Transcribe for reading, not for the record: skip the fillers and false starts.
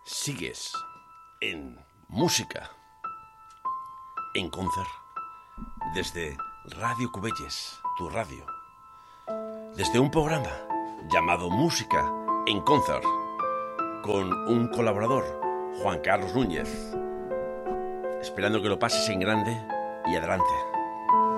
Sigues en música, en concert, desde Radio Cubelles, tu radio, desde un programa llamado Música en Concert, con un colaborador, Juan Carlos Núñez, esperando que lo pases en grande y adelante.